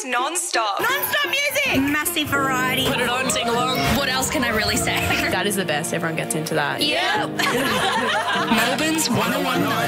non-stop. Non-stop music. Massive variety. Put it on, sing along. What else can I really say? That is the best. Everyone gets into that. Yep. Melbourne's 101.9